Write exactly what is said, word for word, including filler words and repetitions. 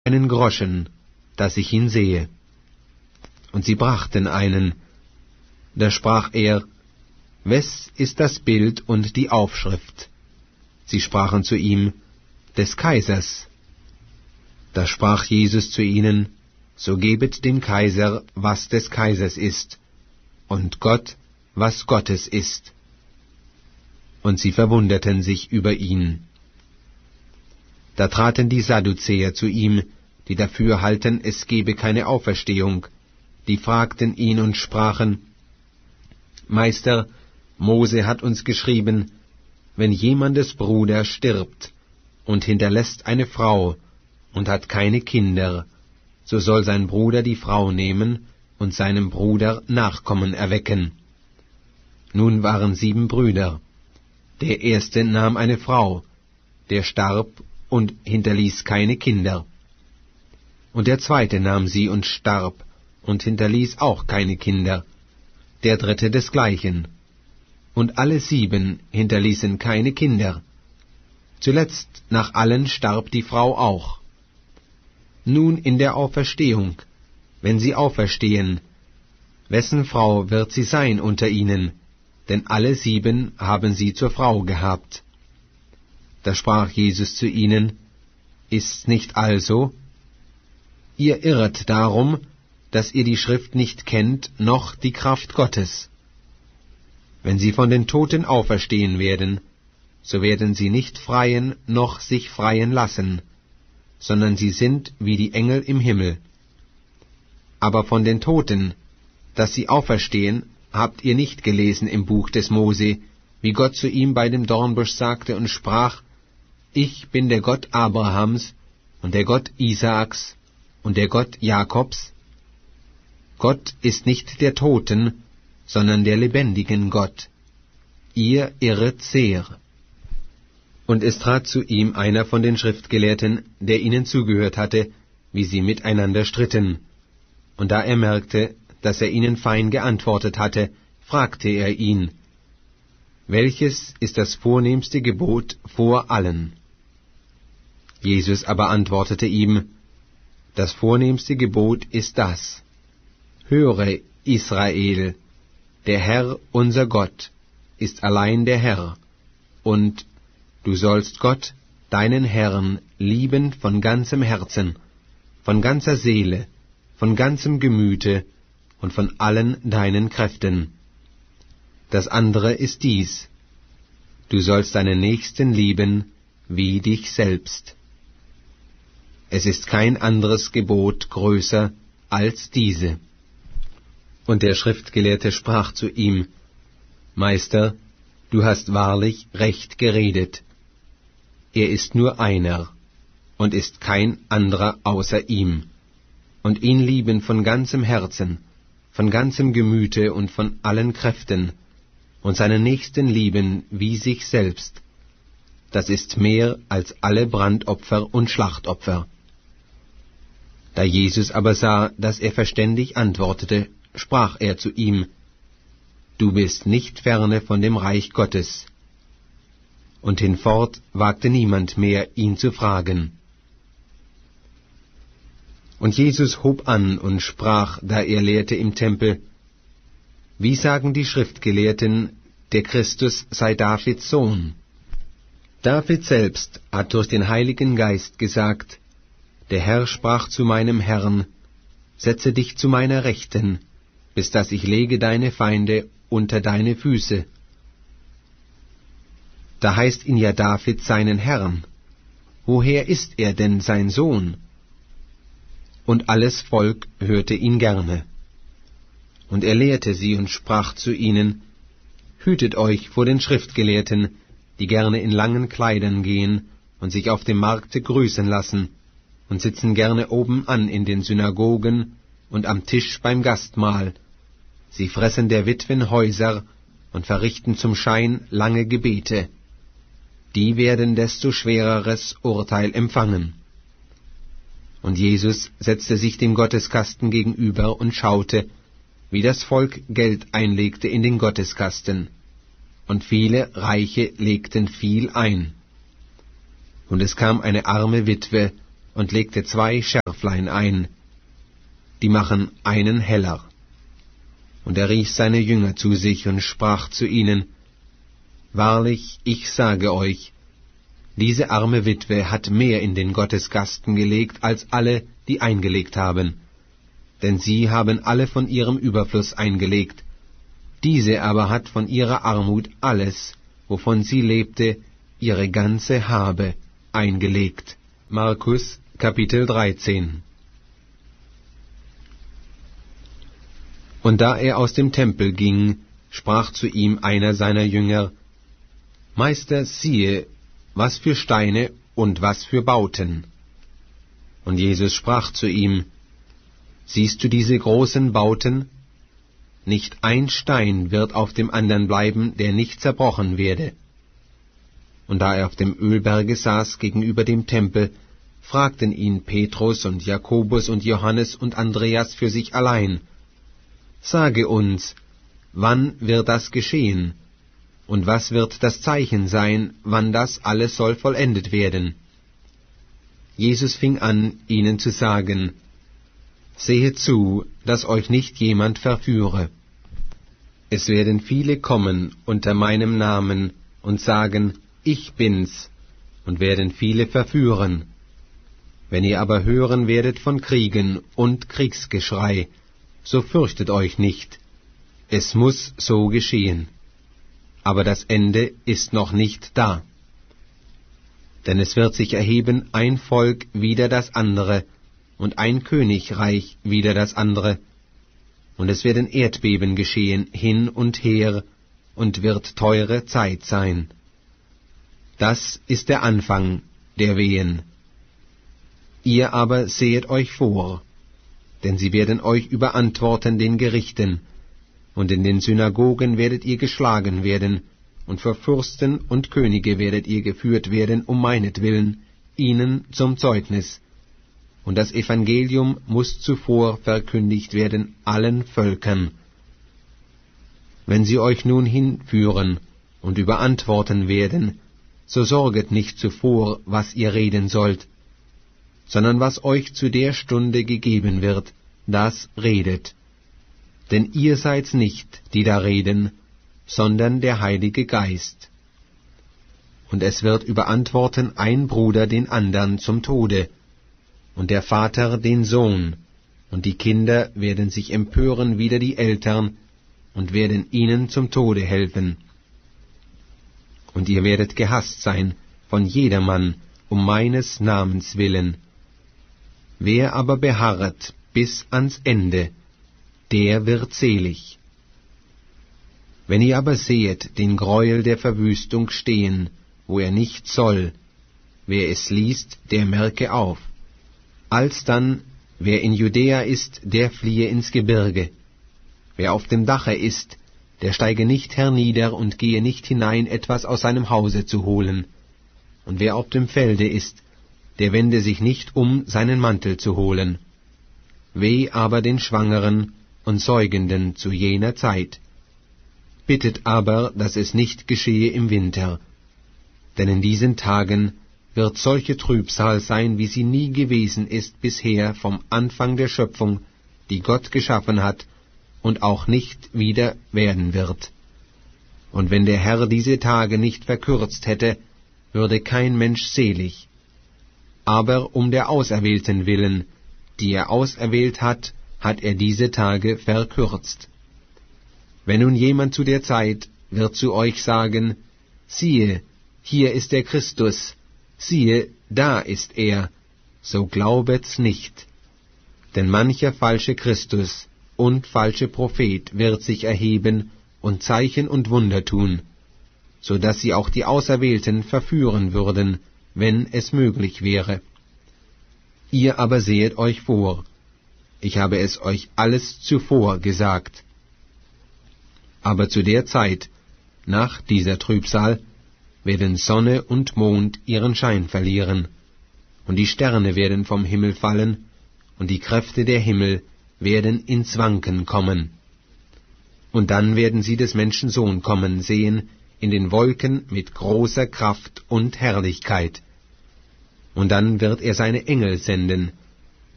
einen Groschen, dass ich ihn sehe. Und sie brachten einen. Da sprach er, Wes ist das Bild und die Aufschrift? Sie sprachen zu ihm, des Kaisers. Da sprach Jesus zu ihnen, so gebet dem Kaiser, was des Kaisers ist, und Gott, was Gottes ist. Und sie verwunderten sich über ihn. Da traten die Sadduzäer zu ihm, die dafür halten, es gebe keine Auferstehung, die fragten ihn und sprachen, Meister, Mose hat uns geschrieben, wenn jemandes Bruder stirbt und hinterlässt eine Frau und hat keine Kinder, so soll sein Bruder die Frau nehmen und seinem Bruder Nachkommen erwecken. Nun waren sieben Brüder. Der erste nahm eine Frau, der starb und hinterließ keine Kinder. Und der zweite nahm sie und starb und hinterließ auch keine Kinder. Der dritte desgleichen. Und alle sieben hinterließen keine Kinder. Zuletzt nach allen starb die Frau auch. Nun in der Auferstehung, wenn sie auferstehen, wessen Frau wird sie sein unter ihnen? Denn alle sieben haben sie zur Frau gehabt. Da sprach Jesus zu ihnen, Ist's nicht also? Ihr irret darum, dass ihr die Schrift nicht kennt, noch die Kraft Gottes. Wenn sie von den Toten auferstehen werden, so werden sie nicht freien noch sich freien lassen, sondern sie sind wie die Engel im Himmel. Aber von den Toten, dass sie auferstehen, habt ihr nicht gelesen im Buch des Mose, wie Gott zu ihm bei dem Dornbusch sagte und sprach, Ich bin der Gott Abrahams und der Gott Isaaks und der Gott Jakobs? Gott ist nicht der Toten, sondern der lebendigen Gott. Ihr irret sehr. Und es trat zu ihm einer von den Schriftgelehrten, der ihnen zugehört hatte, wie sie miteinander stritten. Und da er merkte, dass er ihnen fein geantwortet hatte, fragte er ihn, Welches ist das vornehmste Gebot vor allen? Jesus aber antwortete ihm, Das vornehmste Gebot ist das, Höre, Israel, der Herr, unser Gott, ist allein der Herr, und du sollst Gott, deinen Herrn, lieben von ganzem Herzen, von ganzer Seele, von ganzem Gemüte und von allen deinen Kräften. Das andere ist dies, du sollst deinen Nächsten lieben wie dich selbst. Es ist kein anderes Gebot größer als diese. Und der Schriftgelehrte sprach zu ihm, Meister, du hast wahrlich recht geredet. Er ist nur einer, und ist kein anderer außer ihm, und ihn lieben von ganzem Herzen, von ganzem Gemüte und von allen Kräften, und seinen Nächsten lieben wie sich selbst. Das ist mehr als alle Brandopfer und Schlachtopfer. Da Jesus aber sah, dass er verständig antwortete, sprach er zu ihm, Du bist nicht ferne von dem Reich Gottes. Und hinfort wagte niemand mehr, ihn zu fragen. Und Jesus hob an und sprach, da er lehrte im Tempel, Wie sagen die Schriftgelehrten, der Christus sei Davids Sohn? David selbst hat durch den Heiligen Geist gesagt, Der Herr sprach zu meinem Herrn, Setze dich zu meiner Rechten, bis dass ich lege deine Feinde unter deine Füße. Da heißt ihn ja David seinen Herrn. Woher ist er denn sein Sohn? Und alles Volk hörte ihn gerne. Und er lehrte sie und sprach zu ihnen, Hütet euch vor den Schriftgelehrten, die gerne in langen Kleidern gehen und sich auf dem Markte grüßen lassen und sitzen gerne oben an in den Synagogen und am Tisch beim Gastmahl. Sie fressen der Witwen Häuser und verrichten zum Schein lange Gebete. Die werden desto schwereres Urteil empfangen. Und Jesus setzte sich dem Gotteskasten gegenüber und schaute, wie das Volk Geld einlegte in den Gotteskasten. Und viele Reiche legten viel ein. Und es kam eine arme Witwe und legte zwei Schärflein ein, die machen einen heller. Und er rief seine Jünger zu sich und sprach zu ihnen, Wahrlich, ich sage euch, diese arme Witwe hat mehr in den Gottesgasten gelegt, als alle, die eingelegt haben. Denn sie haben alle von ihrem Überfluss eingelegt. Diese aber hat von ihrer Armut alles, wovon sie lebte, ihre ganze Habe eingelegt. Markus, Kapitel dreizehn. Und da er aus dem Tempel ging, sprach zu ihm einer seiner Jünger, Meister, siehe, was für Steine und was für Bauten. Und Jesus sprach zu ihm, Siehst du diese großen Bauten? Nicht ein Stein wird auf dem andern bleiben, der nicht zerbrochen werde. Und da er auf dem Ölberge saß gegenüber dem Tempel, fragten ihn Petrus und Jakobus und Johannes und Andreas für sich allein, Sage uns, wann wird das geschehen? Und was wird das Zeichen sein, wann das alles soll vollendet werden? Jesus fing an, ihnen zu sagen, Sehet zu, dass euch nicht jemand verführe. Es werden viele kommen unter meinem Namen und sagen, Ich bin's, und werden viele verführen. Wenn ihr aber hören werdet von Kriegen und Kriegsgeschrei, so fürchtet euch nicht. Es muß so geschehen. Aber das Ende ist noch nicht da. Denn es wird sich erheben ein Volk wider das andere, und ein Königreich wider das andere, und es werden Erdbeben geschehen hin und her, und wird teure Zeit sein. Das ist der Anfang der Wehen. Ihr aber sehet euch vor, denn sie werden euch überantworten den Gerichten, und in den Synagogen werdet ihr geschlagen werden, und vor Fürsten und Könige werdet ihr geführt werden um meinetwillen, ihnen zum Zeugnis. Und das Evangelium muß zuvor verkündigt werden allen Völkern. Wenn sie euch nun hinführen und überantworten werden, so sorget nicht zuvor, was ihr reden sollt, sondern was euch zu der Stunde gegeben wird, das redet. Denn ihr seid's nicht, die da reden, sondern der Heilige Geist. Und es wird überantworten ein Bruder den andern zum Tode, und der Vater den Sohn, und die Kinder werden sich empören wider die Eltern, und werden ihnen zum Tode helfen. Und ihr werdet gehasst sein von jedermann um meines Namens willen. Wer aber beharret bis ans Ende, der wird selig. Wenn ihr aber sehet den Greuel der Verwüstung stehen, wo er nicht soll, wer es liest, der merke auf. Alsdann, wer in Judäa ist, der fliehe ins Gebirge. Wer auf dem Dache ist, der steige nicht hernieder und gehe nicht hinein, etwas aus seinem Hause zu holen. Und wer auf dem Felde ist, der wende sich nicht um, seinen Mantel zu holen. Weh aber den Schwangeren und Säugenden zu jener Zeit. Bittet aber, dass es nicht geschehe im Winter. Denn in diesen Tagen wird solche Trübsal sein, wie sie nie gewesen ist bisher vom Anfang der Schöpfung, die Gott geschaffen hat, und auch nicht wieder werden wird. Und wenn der Herr diese Tage nicht verkürzt hätte, würde kein Mensch selig. Aber um der Auserwählten willen, die er auserwählt hat, hat er diese Tage verkürzt. Wenn nun jemand zu der Zeit wird zu euch sagen, siehe, hier ist der Christus, siehe, da ist er, so glaubet's nicht. Denn mancher falsche Christus und falsche Prophet wird sich erheben und Zeichen und Wunder tun, so dass sie auch die Auserwählten verführen würden, wenn es möglich wäre. Ihr aber sehet euch vor, ich habe es euch alles zuvor gesagt. Aber zu der Zeit, nach dieser Trübsal, werden Sonne und Mond ihren Schein verlieren, und die Sterne werden vom Himmel fallen, und die Kräfte der Himmel werden ins Wanken kommen. Und dann werden sie des Menschen Sohn kommen sehen, in den Wolken mit großer Kraft und Herrlichkeit. Und dann wird er seine Engel senden,